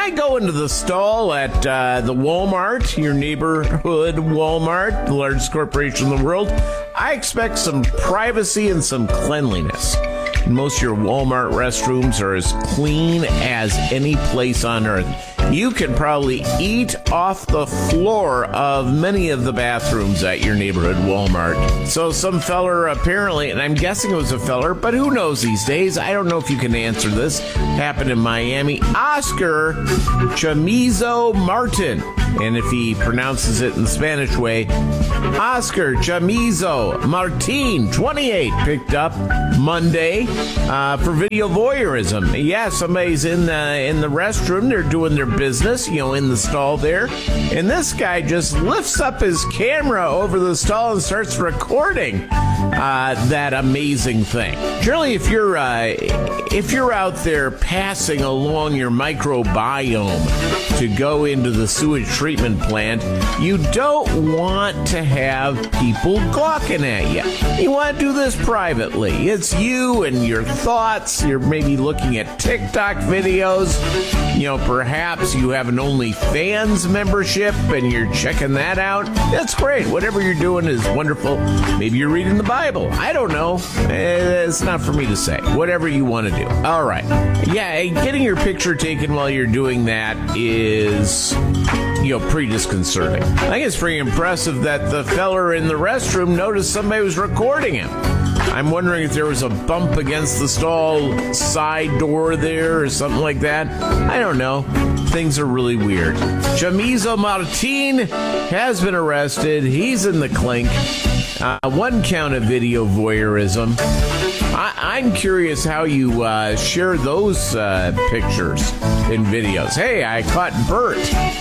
I go into the stall at the Walmart, your neighborhood Walmart, the largest corporation in the world, I expect some privacy and some cleanliness. Most of your Walmart restrooms are as clean as any place on earth. You can probably eat off the floor of many of the bathrooms at your neighborhood Walmart. So some feller apparently, and I'm guessing it was a feller, but who knows these days? I don't know if you can answer this. Happened in Miami. Oscar Chamizo Martin. And if he pronounces it in the Spanish way, Oscar Chamizo Martin, 28, picked up Monday for video voyeurism. Yeah, somebody's in the restroom. They're doing their business, in the stall there. And this guy just lifts up his camera over the stall and starts recording that amazing thing. Surely if you're out there passing along your microbiome to go into the sewage treatment plant, you don't want to have people gawking at you. You want to do this privately. It's you and your thoughts. You're maybe looking at TikTok videos. Perhaps you have an OnlyFans membership and you're checking that out. That's great. Whatever you're doing is wonderful. Maybe you're reading the Bible. I don't know. It's not for me to say. Whatever you want to do. All right. Yeah, getting your picture taken while you're doing that is pretty disconcerting. I think it's pretty impressive that the feller in the restroom noticed somebody was recording him. I'm wondering if there was a bump against the stall side door there or something like that. I don't know. Things are really weird. Chamizo Martin has been arrested. He's in the clink. 1 count of video voyeurism. I'm curious how you share those pictures and videos. Hey, I caught Bert,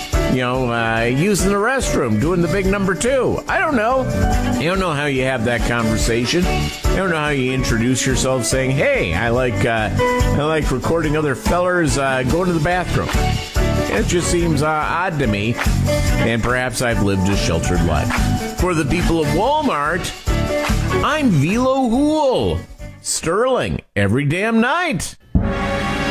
using the restroom, doing the big number 2. I don't know. You don't know how you have that conversation. I don't know how you introduce yourself saying, hey, I like recording other fellers going to the bathroom. It just seems odd to me, and perhaps I've lived a sheltered life. For the people of Walmart, I'm Velo Hool. Sterling every damn night.